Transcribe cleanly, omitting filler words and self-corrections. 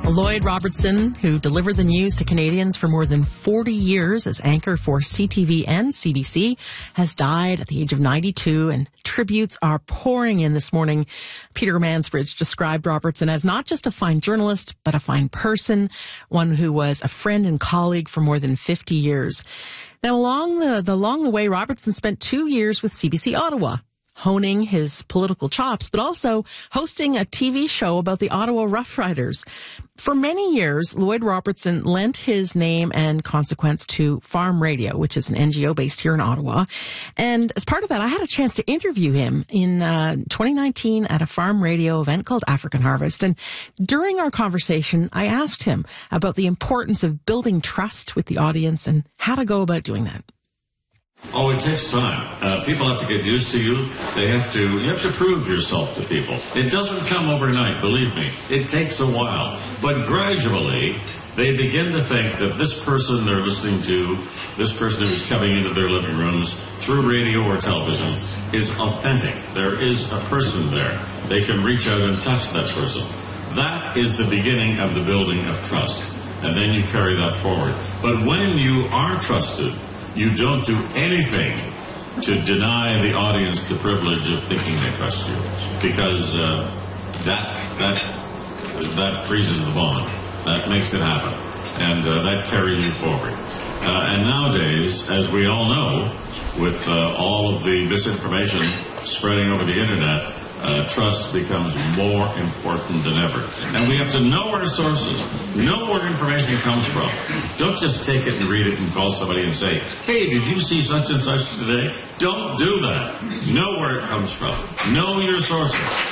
Lloyd Robertson, who delivered the news to Canadians for more than 40 years as anchor for CTV and CBC, has died at the age of 92, and tributes are pouring in this morning. Peter Mansbridge described Robertson as not just a fine journalist, but a fine person, one who was a friend and colleague for more than 50 years. Now, along the way, Robertson spent 2 years with CBC Ottawa, honing his political chops, but also hosting a TV show about the Ottawa Rough Riders. For many years, Lloyd Robertson lent his name and consequence to Farm Radio, which is an NGO based here in Ottawa. And as part of that, I had a chance to interview him in 2019 at a Farm Radio event called African Harvest. And during our conversation, I asked him about the importance of building trust with the audience and how to go about doing that. Oh, it takes time. People have to get used to you. You have to prove yourself to people. It doesn't come overnight, believe me. It takes a while. But gradually, they begin to think that this person they're listening to, this person who's coming into their living rooms through radio or television, is authentic. There is a person there. They can reach out and touch that person. That is the beginning of the building of trust. And then you carry that forward. But when you are trusted, you don't do anything to deny the audience the privilege of thinking they trust you, because that freezes the bond. That makes it happen, and that carries you forward. And nowadays, as we all know, with all of the misinformation spreading over the internet, trust becomes more important than ever. And we have to know our sources, know where information comes from. Don't just take it and read it and call somebody and say, hey, did you see such and such today? Don't do that. Know where it comes from. Know your sources.